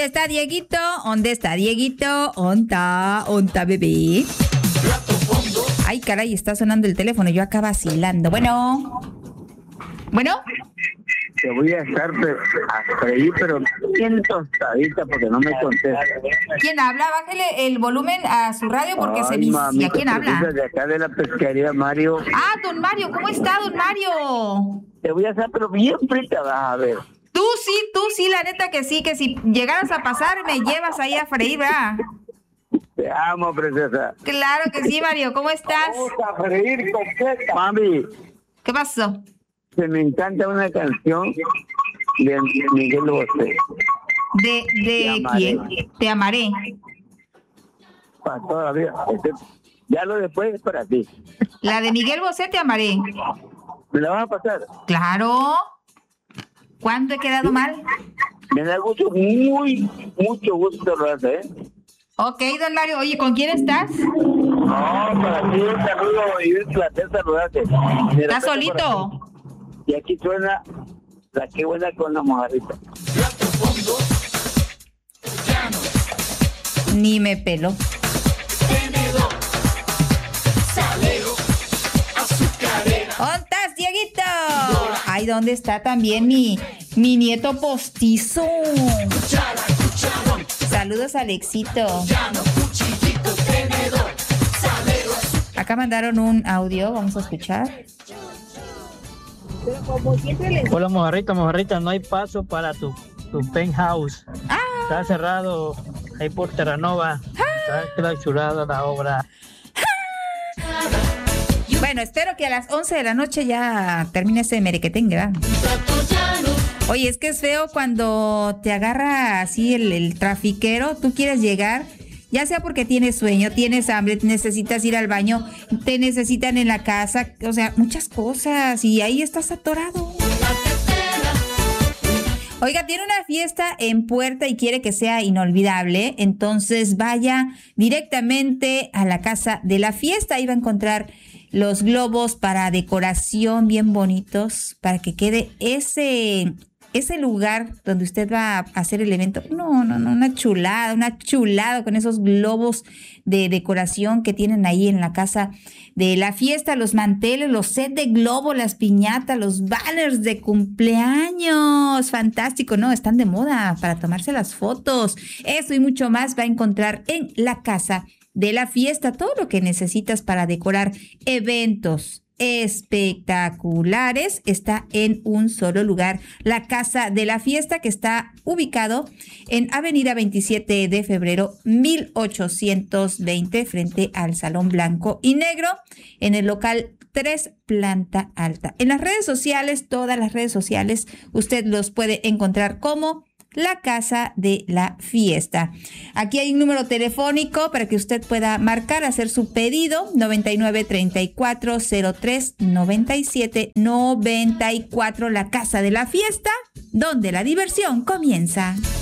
está Dieguito? ¿Dónde está Dieguito? ¿Onta, bebé? Ay, caray, está sonando el teléfono. Yo acá vacilando. Bueno. Te voy a estar a freír, pero bien tostadita porque no me contesta. ¿Quién habla? Bájale el volumen a su radio porque se vicia. ¿Quién habla? De acá de la pesquería, Mario. Ah, don Mario, ¿cómo está, don Mario? Te voy a hacer, pero bien frita, vas a ver. Tú sí, la neta que sí, que si llegaras a pasar me llevas ahí a freír, ¿verdad? Te amo, princesa. Claro que sí, Mario, ¿cómo estás? Vamos a freír completa. Mami. ¿Qué pasó? Se me encanta una canción de Miguel Bosé. ¿De quién? Te amaré. Para toda la vida. Ya lo después es para ti. La de Miguel Bosé, Te amaré. ¿Me la vas a pasar? Claro. ¿Cuánto he quedado mal? Me da mucho gusto saludarte, ¿eh? Ok, don Mario. Oye, ¿con quién estás? No, para ti un saludo y un placer saludarte. ¿Estás solito? Y aquí suena la que buena con la mojarrita. Ni me pelo. ¿Dónde estás, Dieguito? Ay, ¿dónde está también mi nieto postizo? Saludos, Alexito. Acá mandaron un audio, vamos a escuchar. Hola, mojarrita, no hay paso para tu penthouse. Está cerrado ahí por Terranova. Está clausurada la obra. Bueno, espero que a las 11 de la noche ya termine ese merequetengue, ¿verdad? Oye, es que es feo cuando te agarra así el trafiquero, tú quieres llegar, ya sea porque tienes sueño, tienes hambre, necesitas ir al baño, te necesitan en la casa, o sea, muchas cosas, y ahí estás atorado. Oiga, tiene una fiesta en puerta y quiere que sea inolvidable, entonces vaya directamente a la casa de la fiesta, ahí va a encontrar los globos para decoración bien bonitos, para que quede ese lugar donde usted va a hacer el evento. No, una chulada con esos globos de decoración que tienen ahí en la casa de la fiesta, los manteles, los sets de globo, las piñatas, los banners de cumpleaños. Fantástico, ¿no? Están de moda para tomarse las fotos. Eso y mucho más va a encontrar en la casa de la fiesta, todo lo que necesitas para decorar eventos espectaculares está en un solo lugar. La Casa de la Fiesta, que está ubicado en Avenida 27 de Febrero 1820, frente al Salón Blanco y Negro, en el local 3, planta alta. En las redes sociales, todas las redes sociales, usted los puede encontrar como La Casa de la Fiesta. Aquí hay un número telefónico para que usted pueda marcar, hacer su pedido, 9934039794, La Casa de la Fiesta, donde la diversión comienza.